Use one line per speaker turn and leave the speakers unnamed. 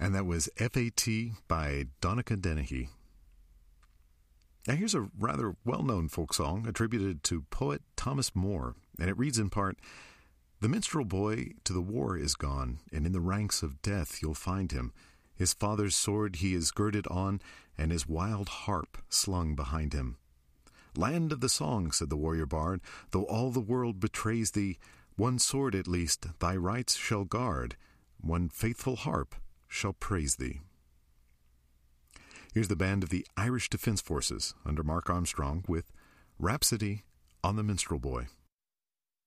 And that was F.A.T. by Donica Dennehy. Now here's a rather well-known folk song attributed to poet Thomas Moore, and it reads in part, "The minstrel boy to the war is gone, and in the ranks of death you'll find him. His father's sword he is girded on, and his wild harp slung behind him. Land of the song," said the warrior bard, "though all the world betrays thee, one sword at least thy rights shall guard, one faithful harp shall praise thee." Here's the band of the Irish Defence Forces under Mark Armstrong with Rhapsody on the Minstrel Boy.